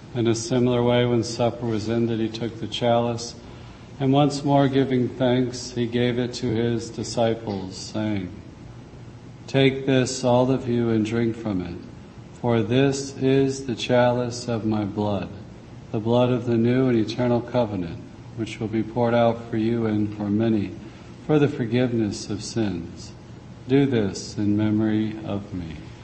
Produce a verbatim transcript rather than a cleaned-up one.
In a similar way, when supper was ended, he took the chalice, and once more giving thanks, he gave it to his disciples, saying, "Take this, all of you, and drink from it, for this is the chalice of my blood, the blood of the new and eternal covenant, which will be poured out for you and for many for the forgiveness of sins. Do this in memory of me."